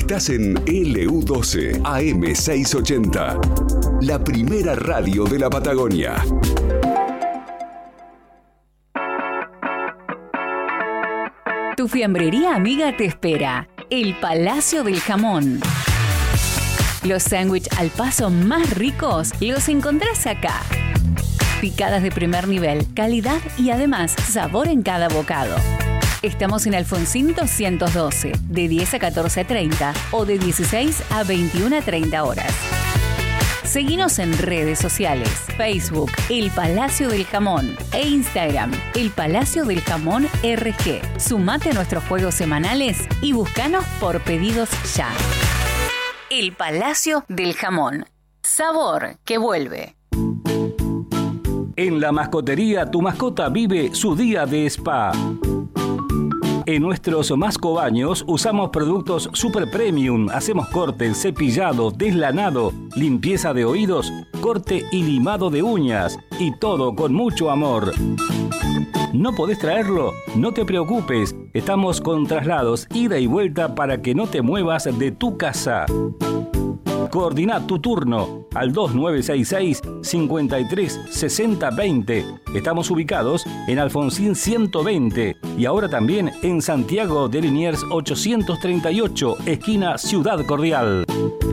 Estás en LU12 AM680, la primera radio de la Patagonia. Tu fiambrería amiga te espera. El Palacio del Jamón. Los sándwiches al paso más ricos los encontrás acá. Picadas de primer nivel, calidad y además sabor en cada bocado. Estamos en Alfonsín 212, de 10 a 14:30 o de 16 a 21:30 horas. Seguinos en redes sociales, Facebook, El Palacio del Jamón e Instagram, El Palacio del Jamón RG. Sumate a nuestros juegos semanales y búscanos por pedidos ya. El Palacio del Jamón. Sabor que vuelve. En la mascotería, tu mascota vive su día de spa. En nuestros mascobaños usamos productos super premium. Hacemos corte, cepillado, deslanado, limpieza de oídos, corte y limado de uñas. Y todo con mucho amor. ¿No podés traerlo? No te preocupes. Estamos con traslados, ida y vuelta para que no te muevas de tu casa. Coordina tu turno al 2966 53 60 20. Estamos ubicados en Alfonsín 120 y ahora también en Santiago de Liniers 838, esquina Ciudad Cordial.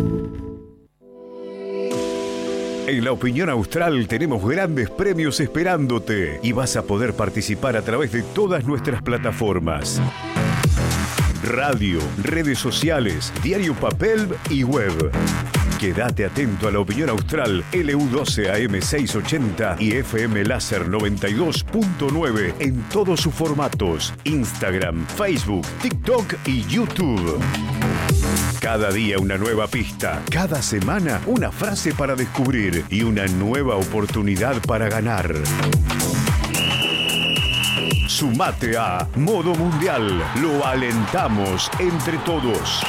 En La Opinión Austral tenemos grandes premios esperándote y vas a poder participar a través de todas nuestras plataformas: radio, redes sociales, diario papel y web. Quédate atento a La Opinión Austral, LU12 AM680 y FM Láser 92.9 en todos sus formatos: Instagram, Facebook, TikTok y YouTube. Cada día una nueva pista, cada semana una frase para descubrir y una nueva oportunidad para ganar. Sumate a Modo Mundial. Lo alentamos entre todos.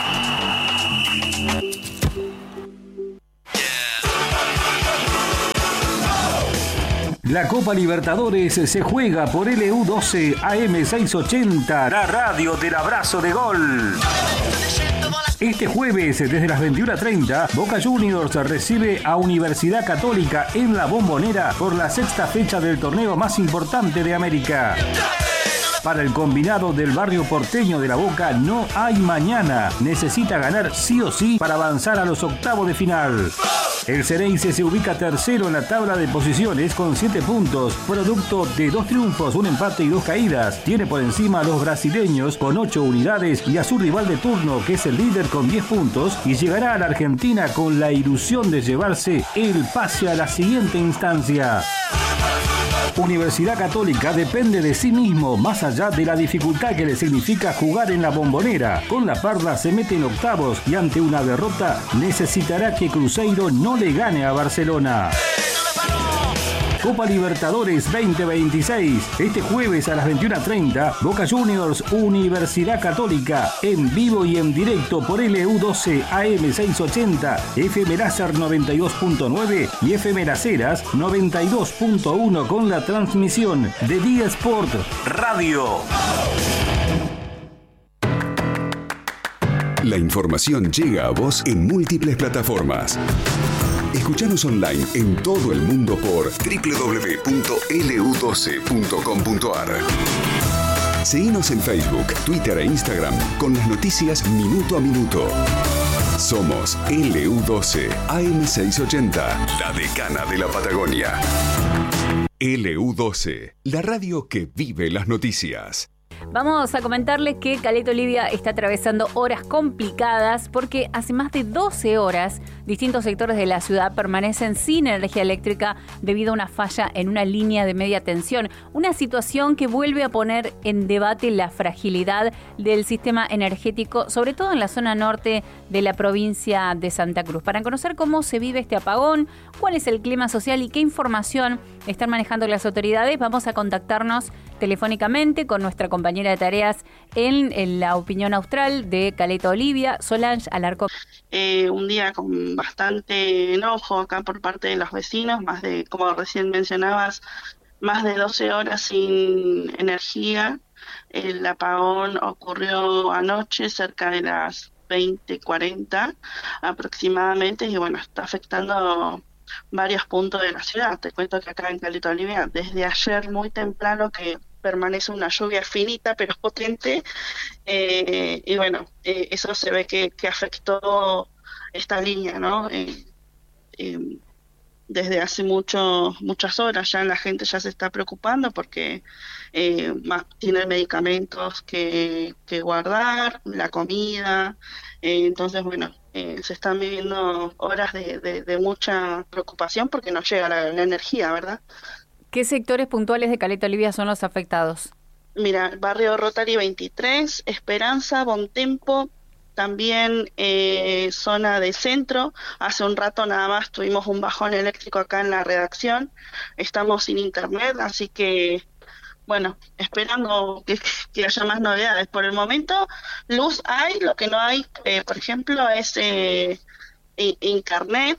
La Copa Libertadores se juega por LU12 AM680, la radio del abrazo de gol. Este jueves, desde las 21:30, Boca Juniors recibe a Universidad Católica en La Bombonera por la sexta fecha del torneo más importante de América. Para el combinado del barrio porteño de La Boca no hay mañana. Necesita ganar sí o sí para avanzar a los octavos de final. El Ceneice se ubica tercero en la tabla de posiciones con 7 puntos, producto de 2 triunfos, un empate y 2 caídas. Tiene por encima a los brasileños con 8 unidades y a su rival de turno, que es el líder con 10 puntos, y llegará a la Argentina con la ilusión de llevarse el pase a la siguiente instancia. Universidad Católica depende de sí mismo, más allá de la dificultad que le significa jugar en La Bombonera. Con la Parda se mete en octavos y ante una derrota necesitará que Cruzeiro no le gane a Barcelona. Copa Libertadores 2026. Este jueves a las 21:30, Boca Juniors, Universidad Católica, en vivo y en directo por LU12 AM680, FM Láser 92.9 y FM Las Heras 92.1 con la transmisión de Día Sport Radio. La información llega a vos en múltiples plataformas. Escuchanos online en todo el mundo por www.lu12.com.ar. Seguinos en Facebook, Twitter e Instagram con las noticias minuto a minuto. Somos LU12 AM680, la decana de la Patagonia. LU12, la radio que vive las noticias. Vamos a comentarles que Caleta Olivia está atravesando horas complicadas porque hace más de 12 horas distintos sectores de la ciudad permanecen sin energía eléctrica debido a una falla en una línea de media tensión. Una situación que vuelve a poner en debate la fragilidad del sistema energético, sobre todo en la zona norte de la provincia de Santa Cruz. Para conocer cómo se vive este apagón, cuál es el clima social y qué información están manejando las autoridades, vamos a contactarnos telefónicamente con nuestra compañera de tareas en La Opinión Austral de Caleta Olivia, Solange Alarcón. Un día con bastante enojo acá por parte de los vecinos, más de, como recién mencionabas, más de 12 horas sin energía. El apagón ocurrió anoche cerca de las 20:40 aproximadamente, y bueno, está afectando varios puntos de la ciudad. Te cuento que acá en Caleta Olivia, desde ayer muy temprano que permanece una lluvia finita pero potente, y bueno, eso se ve que afectó esta línea, ¿no? Eh, Desde hace muchas horas ya la gente ya se está preocupando porque más tienen medicamentos que guardar, la comida, entonces bueno, se están viviendo horas de mucha preocupación porque no llega la energía, ¿verdad? ¿Qué sectores puntuales de Caleta Olivia son los afectados? Mira, barrio Rotary 23, Esperanza, Bontempo, también zona de centro. Hace un rato nada más tuvimos un bajón eléctrico acá en la redacción. Estamos sin internet, así que, bueno, esperando que haya más novedades. Por el momento, luz hay, lo que no hay, por ejemplo, es internet.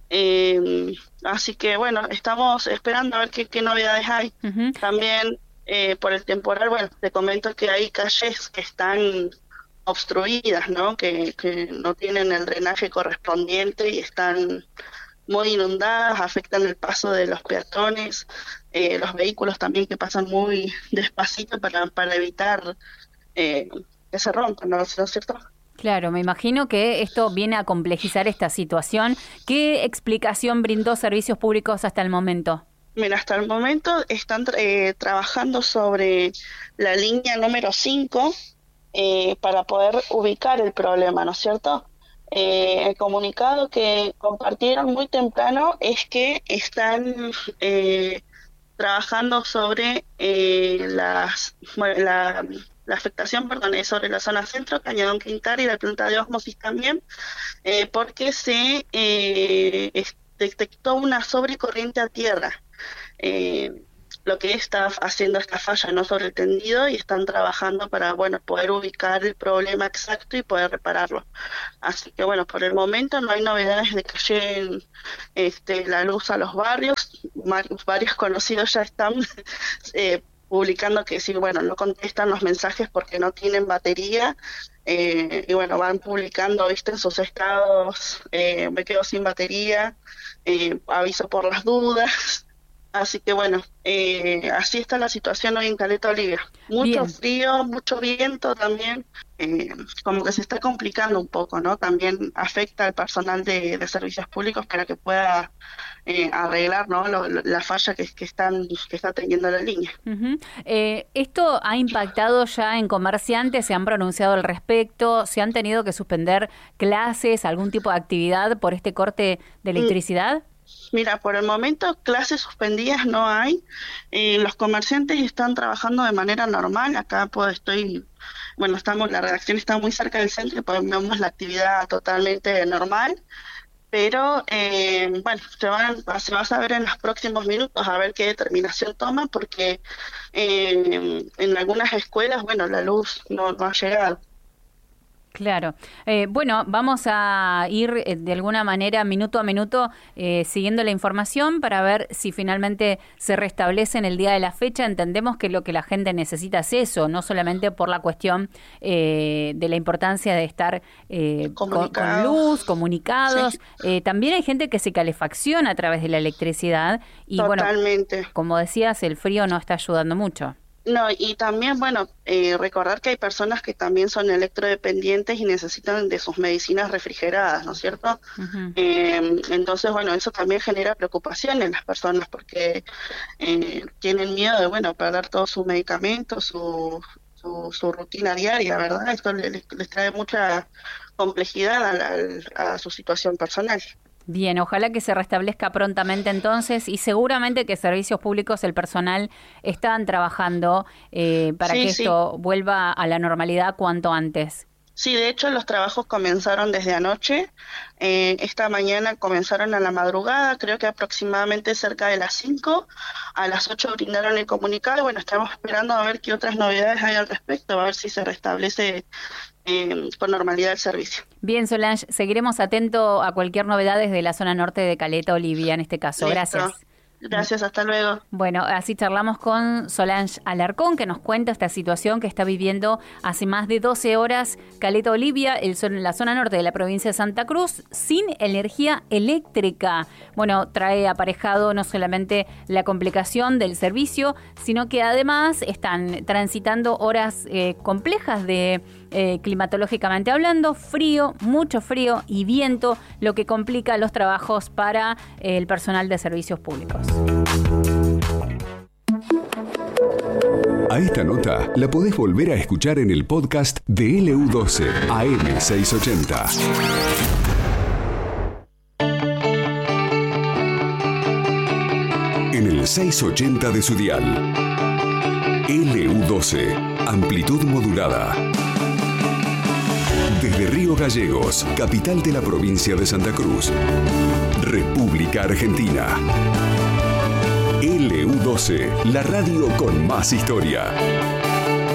Así que, bueno, estamos esperando a ver qué novedades hay. Uh-huh. También por el temporal, bueno, te comento que hay calles que están obstruidas, ¿no? Que no tienen el drenaje correspondiente y están muy inundadas, afectan el paso de los peatones, los vehículos también que pasan muy despacito para evitar que se rompan, ¿no es cierto? Claro, me imagino que esto viene a complejizar esta situación. ¿Qué explicación brindó Servicios Públicos hasta el momento? Mira, hasta el momento están trabajando sobre la línea número 5, para poder ubicar el problema, ¿no es cierto? El comunicado que compartieron muy temprano es que están trabajando sobre la afectación, perdón, es sobre la zona centro, Cañadón Quintar y la planta de ósmosis también, porque se detectó una sobrecorriente a tierra. Lo que está haciendo esta falla no sobre el tendido, y están trabajando para, bueno, poder ubicar el problema exacto y poder repararlo. Así que, bueno, por el momento no hay novedades de que lleguen la luz a los barrios. Varios conocidos ya están publicando que sí, bueno, no contestan los mensajes porque no tienen batería, y bueno, van publicando, viste, en sus estados, me quedo sin batería, aviso por las dudas. Así que bueno, así está la situación hoy en Caleta Olivia. Mucho Bien. frío, mucho viento también, como que se está complicando un poco, ¿no? También afecta al personal de servicios públicos para que pueda arreglar, ¿no? La falla que está teniendo la línea. Uh-huh. ¿Esto ha impactado ya en comerciantes? ¿Se han pronunciado al respecto? ¿Se han tenido que suspender clases, algún tipo de actividad por este corte de electricidad? Mira, por el momento clases suspendidas no hay. Los comerciantes están trabajando de manera normal. Acá la redacción está muy cerca del centro y vemos la actividad totalmente normal. Pero bueno, se va a saber en los próximos minutos a ver qué determinación toma, porque en algunas escuelas, bueno, la luz no ha llegado. Claro. Bueno, vamos a ir de alguna manera minuto a minuto siguiendo la información para ver si finalmente se restablece en el día de la fecha. Entendemos que lo que la gente necesita es eso, no solamente por la cuestión de la importancia de estar con luz, comunicados. Sí. También hay gente que se calefacciona a través de la electricidad y totalmente. Bueno, como decías, el frío no está ayudando mucho. No, y también, bueno, recordar que hay personas que también son electrodependientes y necesitan de sus medicinas refrigeradas, ¿no es cierto? Uh-huh. Entonces, bueno, eso también genera preocupación en las personas porque tienen miedo de, bueno, perder todos sus medicamentos, su rutina diaria, ¿verdad? Esto les trae mucha complejidad a su situación personal. Bien, ojalá que se restablezca prontamente entonces, y seguramente que Servicios Públicos, el personal, están trabajando para que esto vuelva a la normalidad cuanto antes. Sí, de hecho los trabajos comenzaron desde anoche. Esta mañana comenzaron a la madrugada, creo que aproximadamente cerca de las 5. A las 8 brindaron el comunicado. Bueno, estamos esperando a ver qué otras novedades hay al respecto, a ver si se restablece con normalidad el servicio. Bien, Solange, seguiremos atentos a cualquier novedad desde la zona norte de Caleta Olivia, en este caso. Listo. Gracias. Gracias, hasta luego. Bueno, así charlamos con Solange Alarcón, que nos cuenta esta situación que está viviendo hace más de 12 horas Caleta Olivia, la zona norte de la provincia de Santa Cruz, sin energía eléctrica. Bueno, trae aparejado no solamente la complicación del servicio, sino que además están transitando horas complejas de climatológicamente hablando, frío, mucho frío y viento, lo que complica los trabajos para el personal de servicios públicos. A esta nota la podés volver a escuchar en el podcast de LU12 AM680. En el 680 de su dial. LU12, amplitud modulada. Desde Río Gallegos, capital de la provincia de Santa Cruz, República Argentina. LU12, la radio con más historia.